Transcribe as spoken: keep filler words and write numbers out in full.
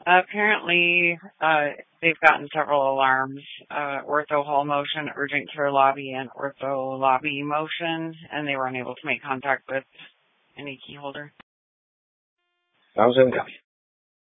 Apparently, uh, they've gotten several alarms, uh, ortho hall motion, urgent care lobby, and ortho lobby motion, and they were unable to make contact with any key holder. Thousand.